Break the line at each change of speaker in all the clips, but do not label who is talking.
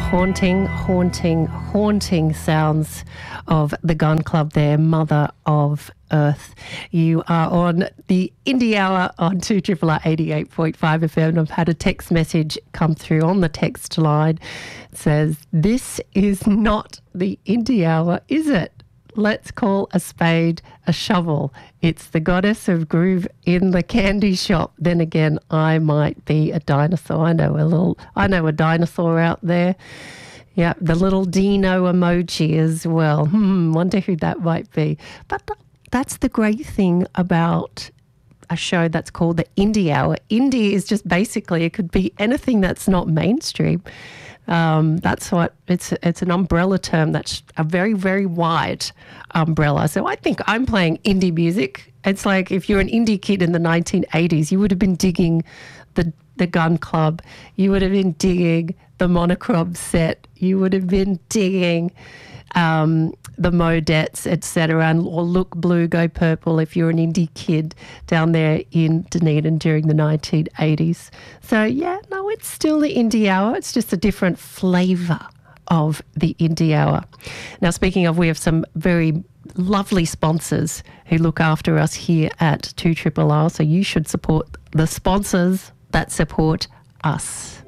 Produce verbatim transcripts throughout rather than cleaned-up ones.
haunting, haunting, haunting sounds of the Gun Club there, Mother of Earth. You are on the Indie Hour on two R R R eighty-eight point five F M. I've had a text message come through on the text line. It says, this is not the Indie Hour, is it? Let's call a spade a shovel. It's the goddess of groove in the candy shop. Then again, I might be a dinosaur. I know a little, I know a dinosaur out there. Yeah, the little Dino emoji as well. Hmm, wonder who that might be. But that's the great thing about a show that's called the Indie Hour. Indie is just basically, it could be anything that's not mainstream. Um, that's what it's it's an umbrella term that's a very, very wide umbrella. So I think I'm playing indie music. It's like if you're an indie kid in the nineteen eighties, you would have been digging the the Gun Club. You would have been digging the Monochrome set. You would have been digging um, the Modettes, et cetera. Or Look Blue, Go Purple if you're an indie kid down there in Dunedin during the nineteen eighties. So, yeah, no, it's still the Indie Hour. It's just a different flavour of the Indie Hour. Now, speaking of, we have some very lovely sponsors who look after us here at two R R R, so you should support the sponsors that support us.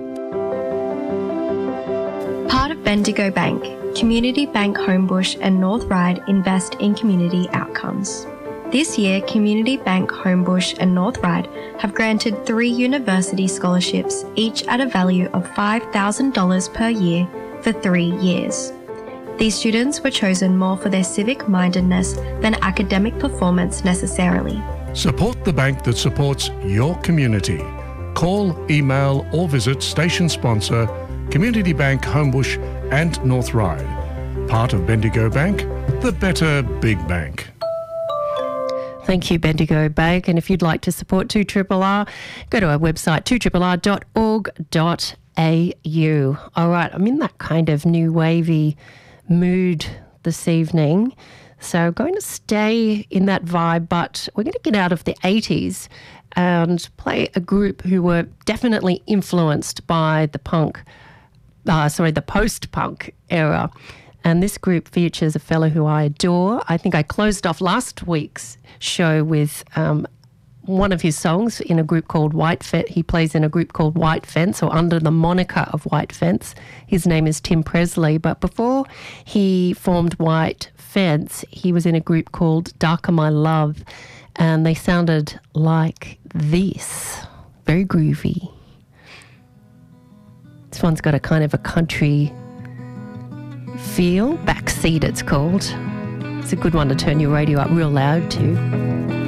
Part of Bendigo Bank, Community Bank Homebush and North Ryde invest in community outcomes. This year, Community Bank Homebush and North Ryde have granted three university scholarships, each at a value of five thousand dollars per year for three years. These students were chosen more for their civic mindedness than academic performance necessarily.
Support the bank that supports your community. Call, email or visit station sponsor Community Bank Homebush and North Ryde. Part of Bendigo Bank, the better big bank.
Thank you, Bendigo Bank. And if you'd like to support two R R R, go to our website, two R R R dot org dot a u. All right, I'm in that kind of new wavy mood this evening. So going to stay in that vibe, but we're going to get out of the eighties and play a group who were definitely influenced by the punk, uh, sorry, the post-punk era. And this group features a fellow who I adore. I think I closed off last week's show with um, one of his songs in a group called White Fence. He plays in a group called White Fence, or under the moniker of White Fence. His name is Tim Presley. But before he formed White Fence, he was in a group called Darker My Love, and they sounded like this. Very groovy. This one's got a kind of a country feel. Backseat, it's called. It's a good one to turn your radio up real loud to.